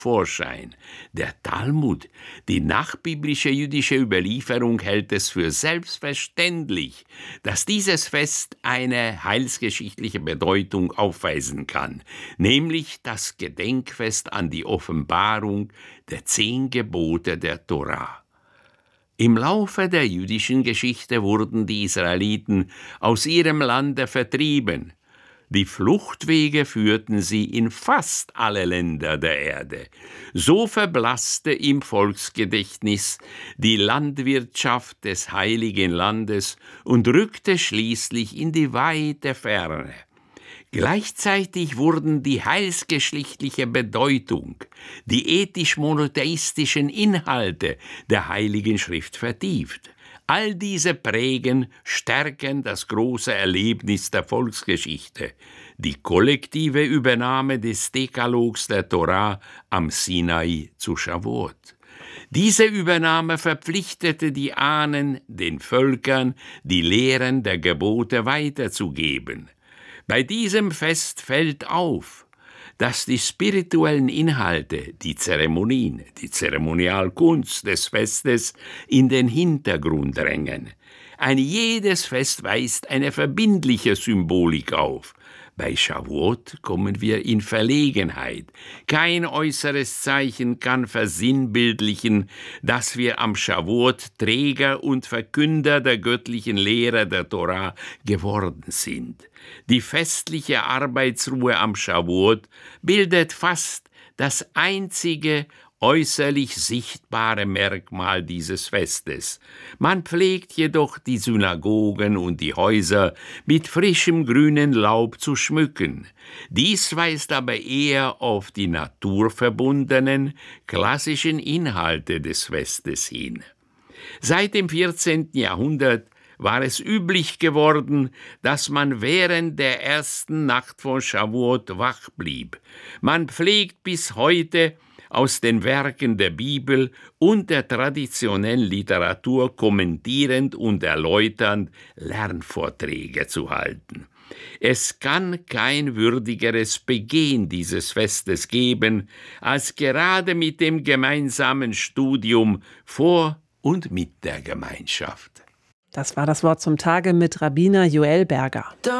Vorschein. Der Talmud, die nachbiblische jüdische Überlieferung, hält es für selbstverständlich, dass dieses Fest eine heilsgeschichtliche Bedeutung aufweisen kann, nämlich das Gedenkfest an die Offenbarung der 10 Gebote der Tora. Im Laufe der jüdischen Geschichte wurden die Israeliten aus ihrem Lande vertrieben. Die Fluchtwege führten sie in fast alle Länder der Erde. So verblasste im Volksgedächtnis die Landwirtschaft des Heiligen Landes und rückte schließlich in die weite Ferne. Gleichzeitig wurden die heilsgeschichtliche Bedeutung, die ethisch-monotheistischen Inhalte der Heiligen Schrift vertieft. All diese prägen, stärken das große Erlebnis der Volksgeschichte, die kollektive Übernahme des Dekalogs der Tora am Sinai zu Shavuot. Diese Übernahme verpflichtete die Ahnen, den Völkern die Lehren der Gebote weiterzugeben. Bei diesem Fest fällt auf, dass die spirituellen Inhalte, die Zeremonien, die Zeremonialkunst des Festes in den Hintergrund drängen. Ein jedes Fest weist eine verbindliche Symbolik auf. Bei Shavuot kommen wir in Verlegenheit. Kein äußeres Zeichen kann versinnbildlichen, dass wir am Shavuot Träger und Verkünder der göttlichen Lehre der Tora geworden sind. Die festliche Arbeitsruhe am Shavuot bildet fast das einzige äußerlich sichtbare Merkmal dieses Festes. Man pflegt jedoch die Synagogen und die Häuser mit frischem grünen Laub zu schmücken. Dies weist aber eher auf die naturverbundenen, klassischen Inhalte des Festes hin. Seit dem 14. Jahrhundert war es üblich geworden, dass man während der ersten Nacht von Shavuot wach blieb. Man pflegt bis heute aus den Werken der Bibel und der traditionellen Literatur kommentierend und erläuternd Lernvorträge zu halten. Es kann kein würdigeres Begehen dieses Festes geben, als gerade mit dem gemeinsamen Studium vor und mit der Gemeinschaft. Das war das Wort zum Tage mit Rabbiner Joel Berger.